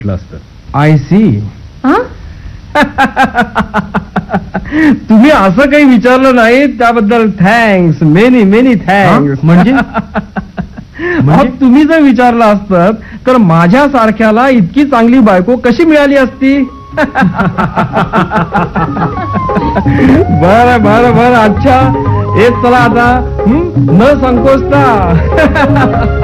असतं. I C. हा? तुम्ही असं काही विचारलं नाही त्याबद्दल थँक्स, मेनी मेनी थँक्स. म्हणजे अहो, तुम्ही जर विचारलं असतं तर माझ्या सारख्याला इतकी चांगली बायको कशी मिळाली असती. बरं बरं बरं, अच्छा. चला आता न संकोचता.